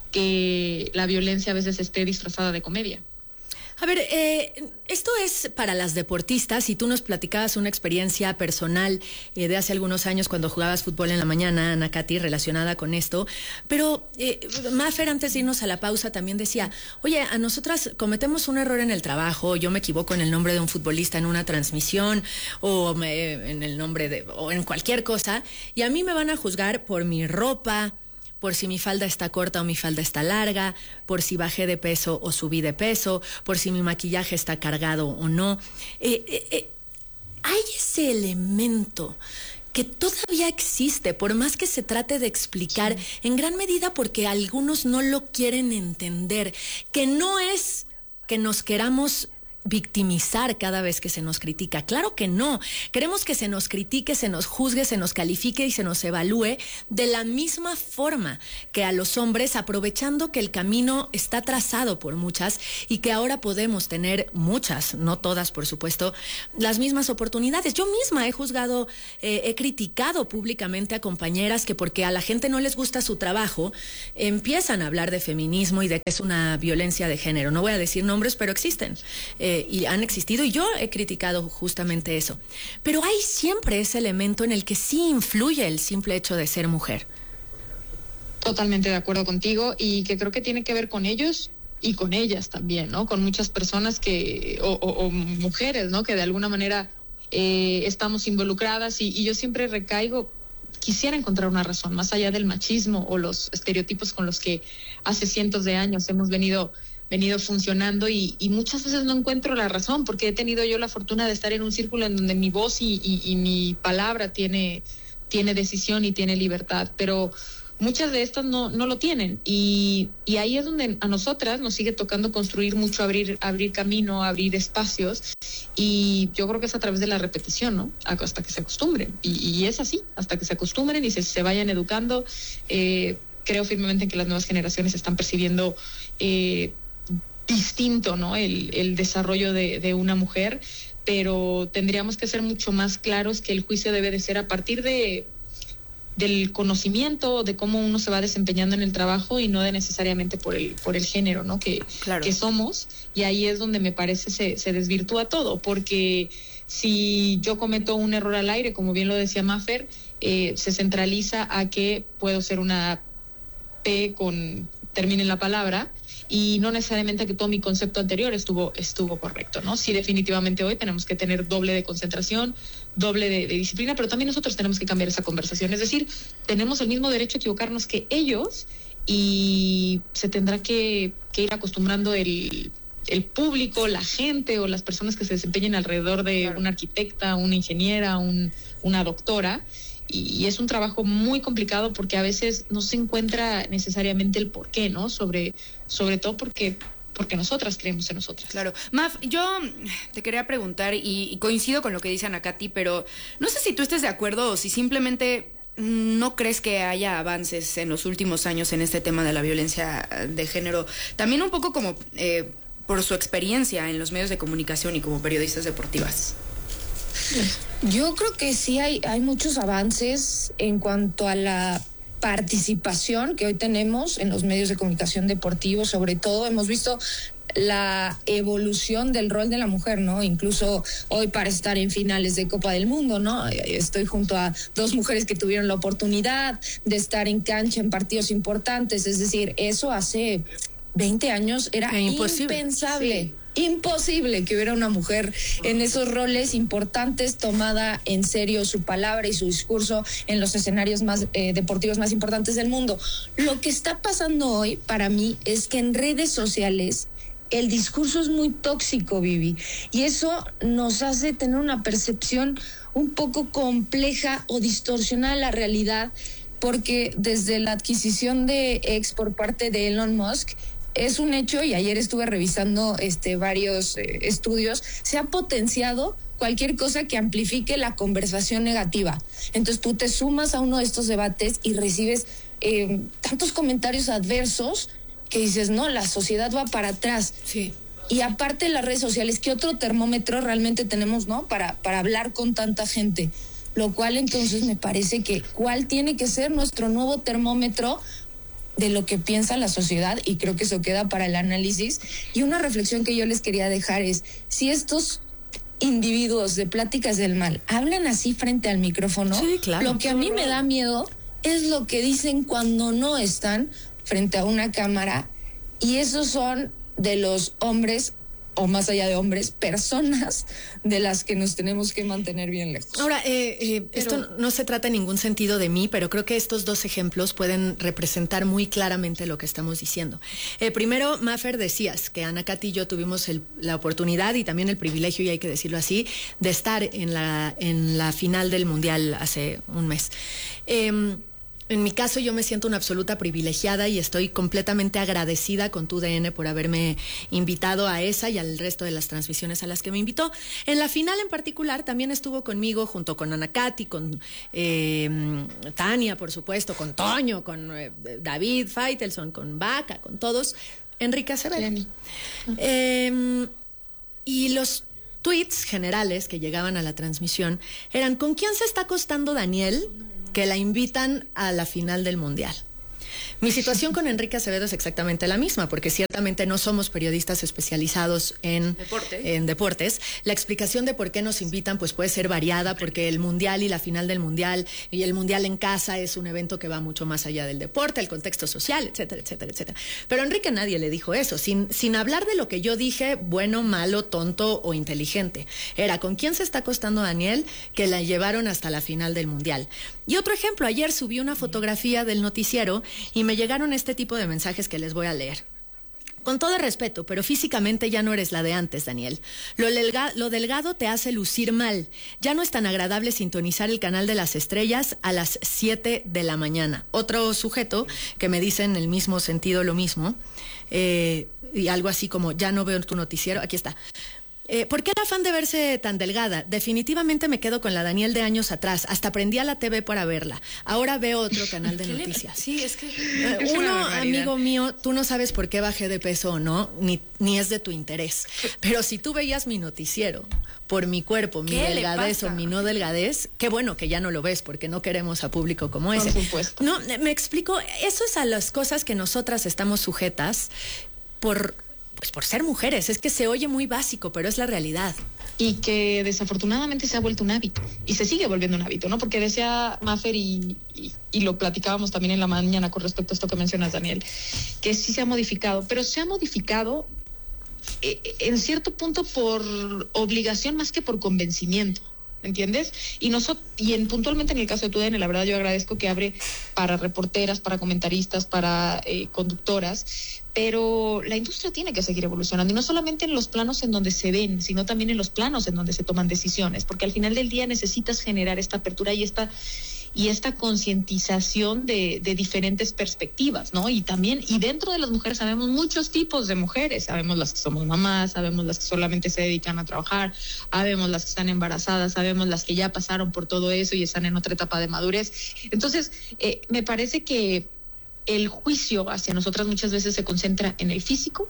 que la violencia a veces esté disfrazada de comedia. A ver, eh, esto es para las deportistas, y tú nos platicabas una experiencia personal eh, de hace algunos años cuando jugabas fútbol en la mañana, Ana Katy, relacionada con esto, pero eh, Mafer, antes de irnos a la pausa, también decía, oye, a nosotras cometemos un error en el trabajo, yo me equivoco en el nombre de un futbolista en una transmisión, o me, en el nombre de, o en cualquier cosa, y a mí me van a juzgar por mi ropa, por si mi falda está corta o mi falda está larga, por si bajé de peso o subí de peso, por si mi maquillaje está cargado o no. Eh, eh, eh, hay ese elemento que todavía existe, por más que se trate de explicar, sí, en gran medida porque algunos no lo quieren entender, que no es que nos queramos victimizar cada vez que se nos critica. Claro que no. Queremos que se nos critique, se nos juzgue, se nos califique y se nos evalúe de la misma forma que a los hombres, aprovechando que el camino está trazado por muchas y que ahora podemos tener muchas, no todas por supuesto, las mismas oportunidades. Yo misma he juzgado, eh, he criticado públicamente a compañeras que porque a la gente no les gusta su trabajo, empiezan a hablar de feminismo y de que es una violencia de género. No voy a decir nombres, pero existen. Eh, y han existido, y yo he criticado justamente eso. Pero hay siempre ese elemento en el que sí influye el simple hecho de ser mujer. Totalmente de acuerdo contigo, y que creo que tiene que ver con ellos y con ellas también, ¿no? Con muchas personas que, o, o, o mujeres, ¿no? Que de alguna manera eh, estamos involucradas, y, y yo siempre recaigo, quisiera encontrar una razón, más allá del machismo o los estereotipos con los que hace cientos de años hemos venido venido funcionando, y, y muchas veces no encuentro la razón, porque he tenido yo la fortuna de estar en un círculo en donde mi voz y, y, y mi palabra tiene, tiene decisión y tiene libertad, pero muchas de estas no, no lo tienen, y, y ahí es donde a nosotras nos sigue tocando construir mucho, abrir, abrir camino, abrir espacios, y yo creo que es a través de la repetición, ¿no? Hasta que se acostumbren, y, y es así, hasta que se acostumbren y se, se vayan educando. Eh, creo firmemente en que las nuevas generaciones están percibiendo eh, distinto, ¿no? El, el desarrollo de, de una mujer, pero tendríamos que ser mucho más claros que el juicio debe de ser a partir de del conocimiento de cómo uno se va desempeñando en el trabajo, y no de necesariamente por el por el género, ¿no? Que, claro, que somos, y ahí es donde me parece se, se desvirtúa todo, porque si yo cometo un error al aire, como bien lo decía Mafer, eh, se centraliza a que puedo ser una P con, termine la palabra, y no necesariamente que todo mi concepto anterior estuvo estuvo correcto, ¿no? Sí, definitivamente hoy tenemos que tener doble de concentración, doble de, de disciplina, pero también nosotros tenemos que cambiar esa conversación. Es decir, tenemos el mismo derecho a equivocarnos que ellos, y se tendrá que, que ir acostumbrando el, el público, la gente o las personas que se desempeñen alrededor de claro. una arquitecta, una ingeniera, un, una doctora. Y es un trabajo muy complicado porque a veces no se encuentra necesariamente el porqué, ¿no? Sobre, sobre todo porque, porque nosotras creemos en nosotras. Claro. Maf, yo te quería preguntar, y, y coincido con lo que dice Ana Katy, pero no sé si tú estés de acuerdo o si simplemente no crees que haya avances en los últimos años en este tema de la violencia de género. También un poco como eh, por su experiencia en los medios de comunicación y como periodistas deportivas. Yo creo que sí hay, hay muchos avances en cuanto a la participación que hoy tenemos en los medios de comunicación deportivos. Sobre todo hemos visto la evolución del rol de la mujer, ¿no? Incluso hoy, para estar en finales de Copa del Mundo, ¿no? Estoy junto a dos mujeres que tuvieron la oportunidad de estar en cancha en partidos importantes. Es decir, eso hace veinte años era imposible. Impensable. Sí. Imposible que hubiera una mujer en esos roles importantes, tomada en serio su palabra y su discurso en los escenarios más eh, deportivos más importantes del mundo. Lo que está pasando hoy para mí es que en redes sociales el discurso es muy tóxico, Vivi, y eso nos hace tener una percepción un poco compleja o distorsionada de la realidad, porque desde la adquisición de X por parte de Elon Musk, es un hecho, y ayer estuve revisando este, varios eh, estudios, se ha potenciado cualquier cosa que amplifique la conversación negativa. Entonces tú te sumas a uno de estos debates y recibes eh, tantos comentarios adversos que dices, no, la sociedad va para atrás. Sí. Y aparte de las redes sociales, ¿qué otro termómetro realmente tenemos, no? Para, para hablar con tanta gente. Lo cual entonces me parece que ¿cuál tiene que ser nuestro nuevo termómetro de lo que piensa la sociedad? Y creo que eso queda para el análisis. Y una reflexión que yo les quería dejar es, si estos individuos de Pláticas del Mal hablan así frente al micrófono, sí, claro, lo que a mí me da miedo es lo que dicen cuando no están frente a una cámara, y esos son de los hombres, o más allá de hombres, personas de las que nos tenemos que mantener bien lejos. Ahora, eh, eh, pero, esto no se trata en ningún sentido de mí, pero creo que estos dos ejemplos pueden representar muy claramente lo que estamos diciendo. Eh, primero, Mafer, decías que Ana Katy y yo tuvimos el, la oportunidad y también el privilegio, y hay que decirlo así, de estar en la, en la final del Mundial hace un mes. Eh, En mi caso, yo me siento una absoluta privilegiada y estoy completamente agradecida con tu D N por haberme invitado a esa y al resto de las transmisiones a las que me invitó. En la final en particular también estuvo conmigo, junto con Ana Katy, con eh, Tania, por supuesto, con Toño, con eh, David Feitelson, con Vaca, con todos, Enrique Acevedo. Eh, y los tweets generales que llegaban a la transmisión eran: ¿con quién se está acostando Daniel que la invitan a la final del Mundial? Mi situación con Enrique Acevedo es exactamente la misma, porque ciertamente no somos periodistas especializados en, Deporte. en deportes. La explicación de por qué nos invitan pues puede ser variada, porque el Mundial y la final del Mundial y el Mundial en casa es un evento que va mucho más allá del deporte, el contexto social, etcétera, etcétera, etcétera. Pero a Enrique nadie le dijo eso, sin, sin hablar de lo que yo dije, bueno, malo, tonto o inteligente. Era: ¿con quién se está acostando Daniel que la llevaron hasta la final del Mundial? Y otro ejemplo, ayer subí una fotografía del noticiero y me llegaron este tipo de mensajes que les voy a leer. Con todo respeto, pero físicamente ya no eres la de antes, Daniel. Lo, delga, lo delgado te hace lucir mal. Ya no es tan agradable sintonizar el canal de las estrellas a las siete de la mañana. Otro sujeto que me dice en el mismo sentido lo mismo, eh, y algo así como: ya no veo tu noticiero. Aquí está. Eh, ¿Por qué el afán de verse tan delgada? Definitivamente me quedo con la Daniel de años atrás. Hasta prendí a la T V para verla. Ahora veo otro canal de noticias. Sí, es que... Eh, es uno, amigo mío, tú no sabes por qué bajé de peso o no, ni, ni es de tu interés. Pero si tú veías mi noticiero por mi cuerpo, mi delgadez o mi no delgadez, qué bueno que ya no lo ves, porque no queremos a público como ese. Por supuesto. No, me explico. Eso es a las cosas que nosotras estamos sujetas por... pues por ser mujeres. Es que se oye muy básico, pero es la realidad. Y que desafortunadamente se ha vuelto un hábito, y se sigue volviendo un hábito, ¿no? Porque decía Mafer, y, y, y lo platicábamos también en la mañana con respecto a esto que mencionas, Daniel, que sí se ha modificado, pero se ha modificado eh, en cierto punto por obligación más que por convencimiento, ¿entiendes? Y nosotros, y en, puntualmente en el caso de tu D N, la verdad yo agradezco que abre para reporteras, para comentaristas, para eh, conductoras, pero la industria tiene que seguir evolucionando, y no solamente en los planos en donde se ven, sino también en los planos en donde se toman decisiones, porque al final del día necesitas generar esta apertura y esta y esta concientización de, de diferentes perspectivas, ¿no? Y también, y dentro de las mujeres sabemos muchos tipos de mujeres, sabemos las que somos mamás, sabemos las que solamente se dedican a trabajar, sabemos las que están embarazadas, sabemos las que ya pasaron por todo eso y están en otra etapa de madurez. Entonces, eh, me parece que el juicio hacia nosotras muchas veces se concentra en el físico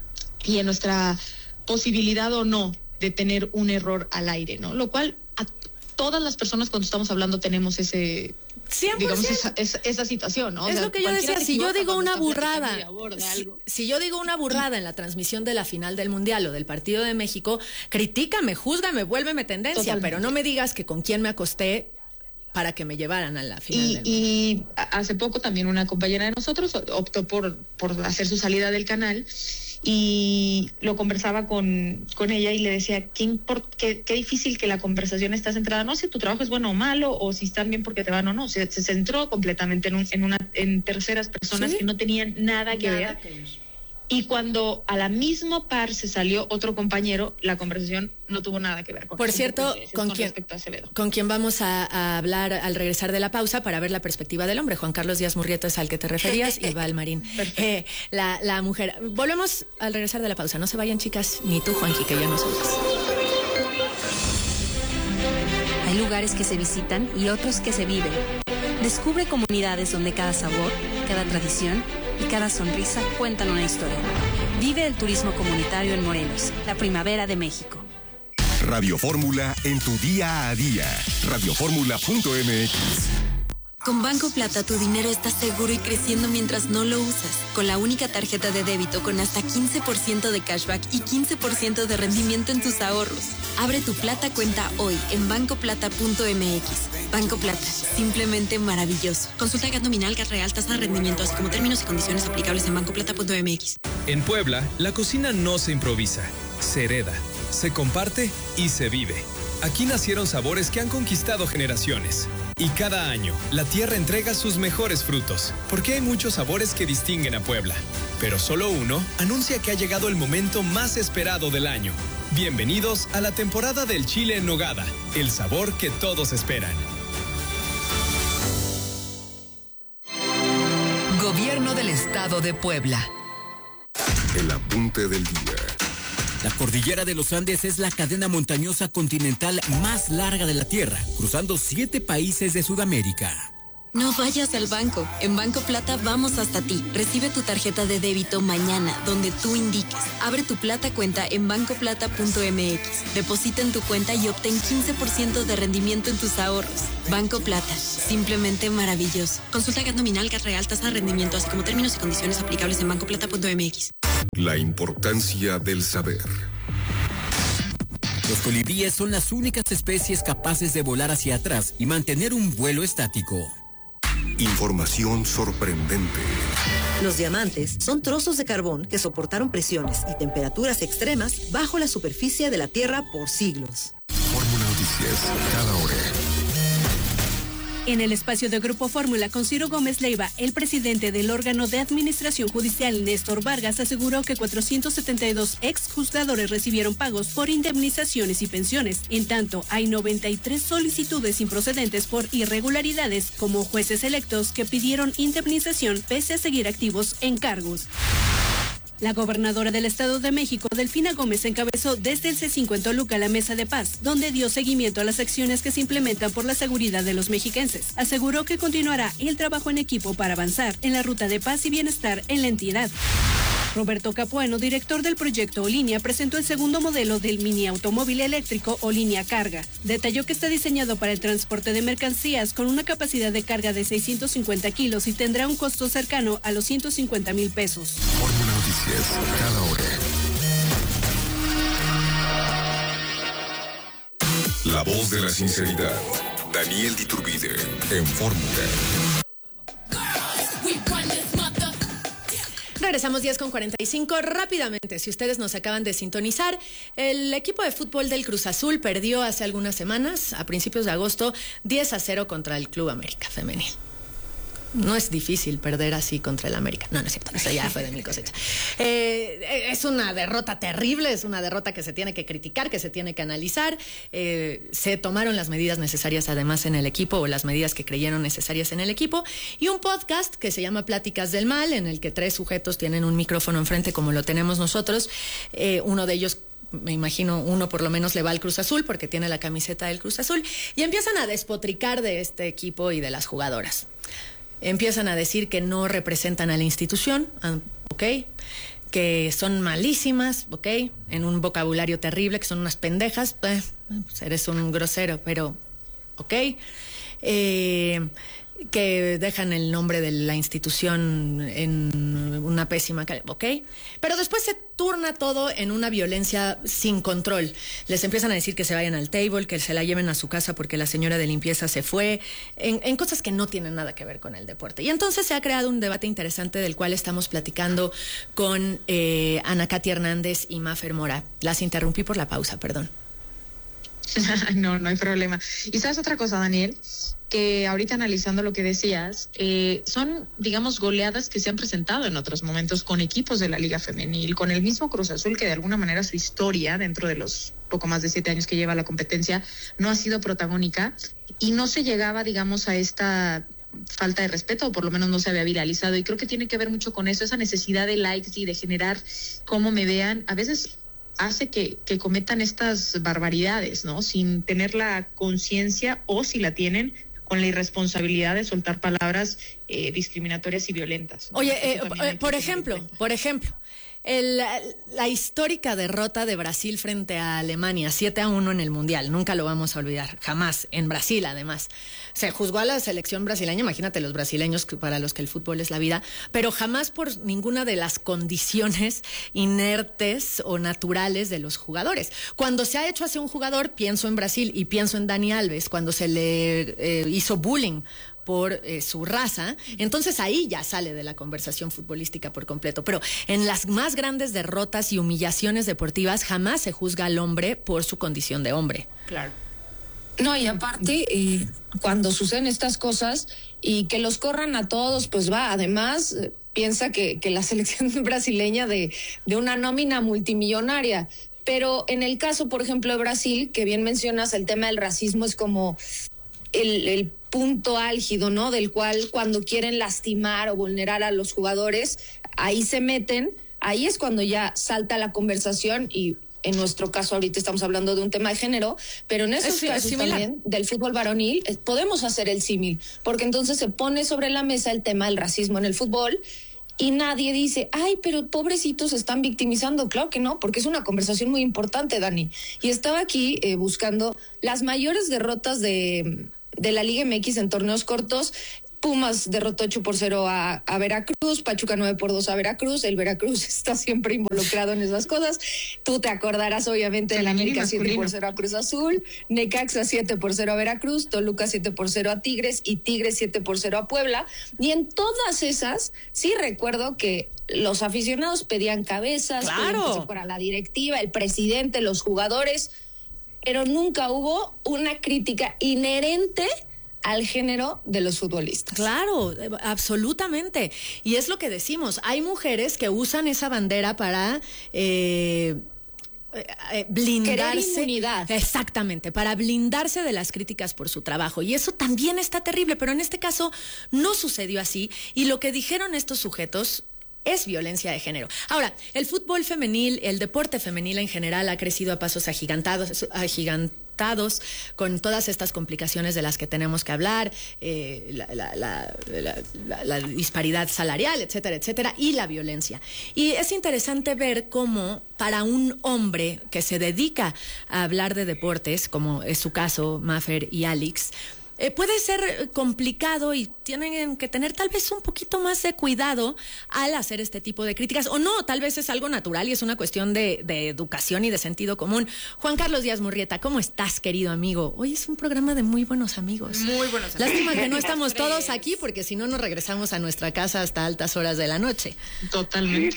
y en nuestra posibilidad o no de tener un error al aire, ¿no? Lo cual a todas las personas cuando estamos hablando tenemos ese, cien por ciento. digamos, esa, esa, esa situación, ¿no? Es o sea, lo que yo decía, si yo digo una burrada, si, si yo digo una burrada en la transmisión de la final del Mundial o del partido de México, critícame, júzgame, vuélveme tendencia, totalmente. Pero no me digas que con quién me acosté para que me llevaran a la final. Y, del y hace poco también una compañera de nosotros optó por, por hacer su salida del canal, y lo conversaba con, con ella y le decía, ¿qué, import, qué, qué difícil que la conversación está centrada, no si tu trabajo es bueno o malo, o si están bien porque te van o no. Se, se centró completamente en, un, en, una, en terceras personas, ¿sí?, que no tenían nada que nada ver. Que Y cuando a la misma par se salió otro compañero, la conversación no tuvo nada que ver con Por eso. cierto, con, con quien, respecto a Acevedo. con quien vamos a, a hablar al regresar de la pausa para ver la perspectiva del hombre. Juan Carlos Díaz Murrieta es al que te referías y Val Marín, eh, la, la mujer. Volvemos al regresar de la pausa. No se vayan, chicas, ni tú, Juanji, que ya nos oyes. Hay lugares que se visitan y otros que se viven. Descubre comunidades donde cada sabor, cada tradición y cada sonrisa cuentan una historia. Vive el turismo comunitario en Morelos, la primavera de México. Radio Fórmula en tu día a día. radio fórmula punto m x. Con Banco Plata tu dinero está seguro y creciendo mientras no lo usas. Con la única tarjeta de débito con hasta quince por ciento de cashback y quince por ciento de rendimiento en tus ahorros. Abre tu Plata cuenta hoy en banco plata punto m x. Banco Plata, simplemente maravilloso. Consulta G A T nominal, G A T real, tasa de rendimiento, así como términos y condiciones aplicables en banco plata punto m x. En Puebla, la cocina no se improvisa, se hereda, se comparte y se vive. Aquí nacieron sabores que han conquistado generaciones. Y cada año, la tierra entrega sus mejores frutos, porque hay muchos sabores que distinguen a Puebla. Pero solo uno anuncia que ha llegado el momento más esperado del año. Bienvenidos a la temporada del chile en nogada, el sabor que todos esperan. Gobierno del Estado de Puebla. El apunte del día. La cordillera de los Andes es la cadena montañosa continental más larga de la Tierra, cruzando siete países de Sudamérica. No vayas al banco. En Banco Plata vamos hasta ti. Recibe tu tarjeta de débito mañana, donde tú indiques. Abre tu Plata cuenta en banco plata punto m x. Deposita en tu cuenta y obtén quince por ciento de rendimiento en tus ahorros. Banco Plata, simplemente maravilloso. Consulta G A T nominal, G A T real, tasa de rendimiento, así como términos y condiciones aplicables en banco plata punto m x. La importancia del saber. Los colibríes son las únicas especies capaces de volar hacia atrás y mantener un vuelo estático. Información sorprendente. Los diamantes son trozos de carbón que soportaron presiones y temperaturas extremas bajo la superficie de la Tierra por siglos. Fórmula Noticias, cada hora. En el espacio de Grupo Fórmula con Ciro Gómez Leiva, el presidente del órgano de administración judicial, Néstor Vargas, aseguró que cuatrocientos setenta y dos exjuzgadores recibieron pagos por indemnizaciones y pensiones. En tanto, hay noventa y tres solicitudes improcedentes por irregularidades, como jueces electos que pidieron indemnización pese a seguir activos en cargos. La gobernadora del Estado de México, Delfina Gómez, encabezó desde el C cinco en Toluca la Mesa de Paz, donde dio seguimiento a las acciones que se implementan por la seguridad de los mexiquenses. Aseguró que continuará el trabajo en equipo para avanzar en la ruta de paz y bienestar en la entidad. Roberto Capuano, director del proyecto Olínea, presentó el segundo modelo del mini automóvil eléctrico Olínea Carga. Detalló que está diseñado para el transporte de mercancías con una capacidad de carga de seiscientos cincuenta kilos y tendrá un costo cercano a los ciento cincuenta mil pesos. Fórmula Noticias, cada hora. La voz de la sinceridad. Daniel Diturbide, en Fórmula. Regresamos diez con cuarenta y cinco rápidamente. Si ustedes nos acaban de sintonizar, el equipo de fútbol del Cruz Azul perdió hace algunas semanas, a principios de agosto, diez a cero contra el Club América Femenil. No es difícil perder así contra el América. No, no es cierto, eso ya fue de mi cosecha. Eh, es una derrota terrible, es una derrota que se tiene que criticar, que se tiene que analizar. Eh, se tomaron las medidas necesarias además en el equipo, o las medidas que creyeron necesarias en el equipo. Y un podcast que se llama Pláticas del Mal, en el que tres sujetos tienen un micrófono enfrente como lo tenemos nosotros. Eh, uno de ellos, me imagino, uno por lo menos le va al Cruz Azul porque tiene la camiseta del Cruz Azul. Y empiezan a despotricar de este equipo y de las jugadoras. Empiezan a decir que no representan a la institución, ¿ok? Que son malísimas, ¿ok? En un vocabulario terrible, que son unas pendejas, eh, pues eres un grosero, pero, ¿ok? Eh, que dejan el nombre de la institución en una pésima calidad, ¿ok? Pero después se turna todo en una violencia sin control. Les empiezan a decir que se vayan al table, que se la lleven a su casa porque la señora de limpieza se fue, en, en cosas que no tienen nada que ver con el deporte. Y entonces se ha creado un debate interesante del cual estamos platicando con eh, Ana Katy Hernández y Mafer Mora. Las interrumpí por la pausa, perdón. No, no hay problema. Y sabes otra cosa, Daniel, que ahorita analizando lo que decías, eh, son, digamos, goleadas que se han presentado en otros momentos con equipos de la Liga Femenil, con el mismo Cruz Azul, que de alguna manera su historia, dentro de los poco más de siete años que lleva la competencia, no ha sido protagónica y no se llegaba, digamos, a esta falta de respeto, o por lo menos no se había viralizado, y creo que tiene que ver mucho con eso, esa necesidad de likes y de generar cómo me vean. A veces hace que, que cometan estas barbaridades, ¿no? Sin tener la conciencia, o si la tienen, con la irresponsabilidad de soltar palabras eh, discriminatorias y violentas, ¿no? Oye, eh, eh, por ejemplo, por ejemplo, el, la histórica derrota de Brasil frente a Alemania, siete a uno en el Mundial, nunca lo vamos a olvidar, jamás, en Brasil además. Se juzgó a la selección brasileña, imagínate los brasileños, que para los que el fútbol es la vida, pero jamás por ninguna de las condiciones inertes o naturales de los jugadores. Cuando se ha hecho hacia un jugador, pienso en Brasil y pienso en Dani Alves, cuando se le eh, hizo bullying por eh, su raza, entonces ahí ya sale de la conversación futbolística por completo. Pero en las más grandes derrotas y humillaciones deportivas jamás se juzga al hombre por su condición de hombre. Claro. No, y aparte, eh, cuando suceden estas cosas y que los corran a todos, pues va, además, eh, piensa que, que la selección brasileña de, de una nómina multimillonaria. Pero en el caso, por ejemplo, de Brasil, que bien mencionas, el tema del racismo es como el, el punto álgido, ¿no? Del cual cuando quieren lastimar o vulnerar a los jugadores, ahí se meten, ahí es cuando ya salta la conversación. Y en nuestro caso ahorita estamos hablando de un tema de género, pero en esos es, casos es también del fútbol varonil eh, podemos hacer el símil, porque entonces se pone sobre la mesa el tema del racismo en el fútbol y nadie dice, ay, pero pobrecitos se están victimizando. Claro que no, porque es una conversación muy importante, Dani. Y estaba aquí eh, buscando las mayores derrotas de, de la Liga M X en torneos cortos. Pumas derrotó ocho por cero a, a Veracruz, Pachuca nueve por dos a Veracruz, el Veracruz está siempre involucrado en esas cosas. Tú te acordarás obviamente de la América siete por cero a Cruz Azul, Necaxa siete por cero a Veracruz, Toluca siete por cero a Tigres y Tigres siete por cero a Puebla. Y en todas esas, sí recuerdo que los aficionados pedían cabezas, ¡claro!, pedían que se fuera la directiva, el presidente, los jugadores, pero nunca hubo una crítica inherente al género de los futbolistas. Claro, absolutamente. Y es lo que decimos, hay mujeres que usan esa bandera para eh, eh, blindarse. Querer inmunidad. Exactamente, para blindarse de las críticas por su trabajo. Y eso también está terrible, pero en este caso no sucedió así. Y lo que dijeron estos sujetos es violencia de género. Ahora, el fútbol femenil, el deporte femenil en general ha crecido a pasos agigantados, agigantados, con todas estas complicaciones de las que tenemos que hablar, eh, la, la, la, la, la disparidad salarial, etcétera, etcétera, y la violencia. Y es interesante ver cómo para un hombre que se dedica a hablar de deportes, como es su caso, Mafer y Alex, Eh, puede ser complicado y tienen que tener tal vez un poquito más de cuidado al hacer este tipo de críticas, o no, tal vez es algo natural y es una cuestión de, de educación y de sentido común. Juan Carlos Díaz Murrieta, ¿cómo estás, querido amigo? Hoy es un programa de muy buenos amigos. Muy buenos amigos. Lástima que no estamos todos aquí, porque si no nos regresamos a nuestra casa hasta altas horas de la noche. Totalmente.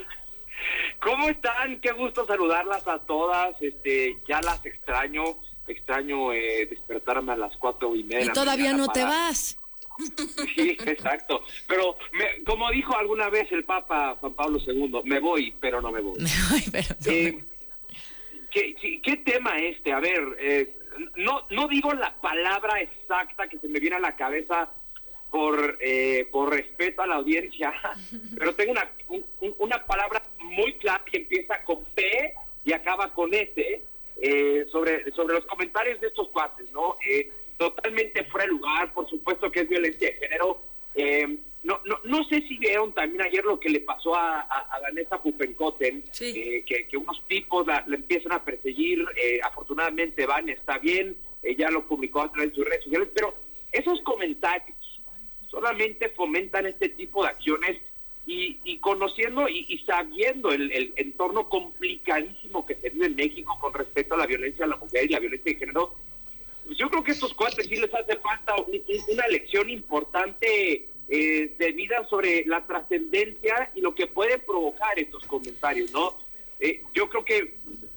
¿Cómo están? Qué gusto saludarlas a todas. Este, ya las extraño. Extraño eh, despertarme a las cuatro y media. Y todavía no te vas. Sí, exacto. Pero me, como dijo alguna vez el Papa Juan Pablo segundo, me voy, pero no me voy. Me voy, pero no eh, me voy. ¿qué, qué, ¿Qué tema este? A ver, eh, no, no digo la palabra exacta que se me viene a la cabeza por, eh, por respeto a la audiencia, pero tengo una, un, una palabra muy clara que empieza con P y acaba con S. Eh, sobre sobre los comentarios de estos cuates, ¿no? Eh, totalmente fuera de lugar, por supuesto que es violencia de género. Eh, no, no no sé si vieron también ayer lo que le pasó a, a, a Vanessa Puppenkotten, sí. eh, que, que unos tipos la, la empiezan a perseguir. Eh, afortunadamente Van está bien, ella lo publicó a través de sus redes sociales, pero esos comentarios solamente fomentan este tipo de acciones. Y, y conociendo y, y sabiendo el, el entorno complicadísimo que se vive en México con respecto a la violencia a la mujer y la violencia de género, pues yo creo que a estos cuates sí les hace falta un, una lección importante eh, de vida sobre la trascendencia y lo que pueden provocar estos comentarios, ¿no? Eh, yo creo que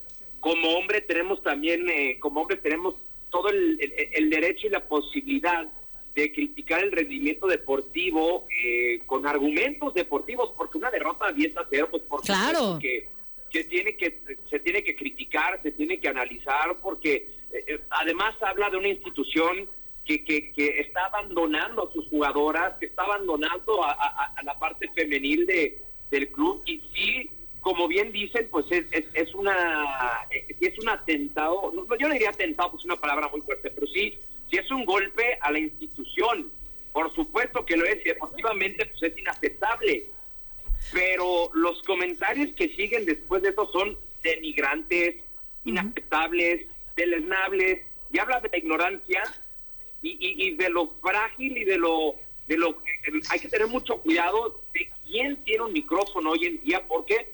como hombre tenemos también, eh, como hombre tenemos todo el, el, el derecho y la posibilidad de criticar el rendimiento deportivo eh, con argumentos deportivos, porque una derrota diez a cero, pues por claro que, que tiene que se tiene que criticar, se tiene que analizar, porque eh, además habla de una institución que, que, que está abandonando a sus jugadoras, que está abandonando a, a, a la parte femenil de del club, y sí, como bien dicen, pues es es, es una es un atentado, no, yo no diría atentado, pues es una palabra muy fuerte, pero sí Si es un golpe a la institución, por supuesto que lo es, y deportivamente pues es inaceptable, pero los comentarios que siguen después de eso son denigrantes, inaceptables, deleznables, y habla de la ignorancia y, y, y de lo frágil y de lo, de lo hay que tener mucho cuidado de quién tiene un micrófono hoy en día, porque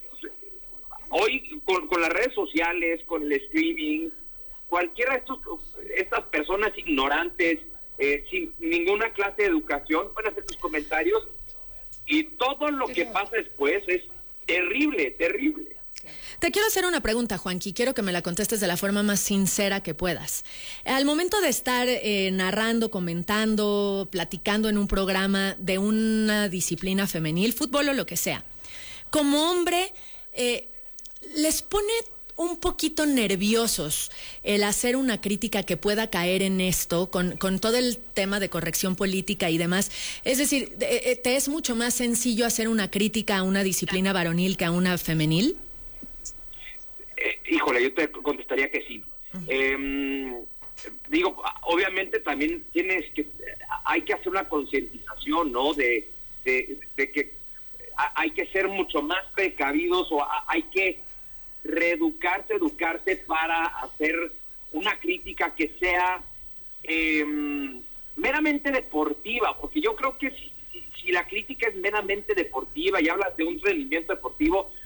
hoy con, con las redes sociales, con el streaming, cualquiera de estos, estas personas ignorantes, eh, sin ninguna clase de educación, pueden hacer sus comentarios y todo lo que pasa después es terrible, terrible. Te quiero hacer una pregunta, Juanqui, quiero que me la contestes de la forma más sincera que puedas. Al momento de estar eh, narrando, comentando, platicando en un programa de una disciplina femenil, fútbol o lo que sea, como hombre, eh, ¿les pone un poquito nerviosos el hacer una crítica que pueda caer en esto, con, con todo el tema de corrección política y demás? Es decir, ¿te es mucho más sencillo hacer una crítica a una disciplina varonil que a una femenil? Eh, híjole, yo te contestaría que sí. Uh-huh. Eh, digo, obviamente también tienes que, hay que hacer una concientización, ¿no? De, de, de que hay que ser mucho más precavidos, o hay que reeducarse, educarse para hacer una crítica que sea eh, meramente deportiva, porque yo creo que si, si la crítica es meramente deportiva y hablas de un rendimiento deportivo,